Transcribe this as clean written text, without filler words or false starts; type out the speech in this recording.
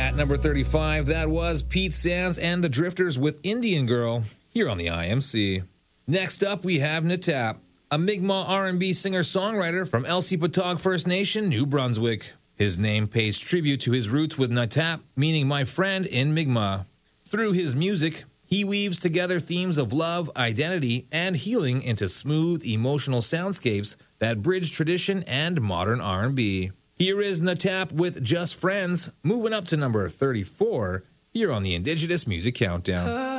At number 35, that was Pete Sands and the Drifters with Indian Girl here on the IMC. Next up, we have Natap, a Mi'kmaq R&B singer-songwriter from Elsipogtog First Nation, New Brunswick. His name pays tribute to his roots with Natap, meaning my friend in Mi'kmaq. Through his music, he weaves together themes of love, identity, and healing into smooth, emotional soundscapes that bridge tradition and modern R&B. Here is Natap with Just Friends, moving up to number 34 here on the Indigenous Music Countdown.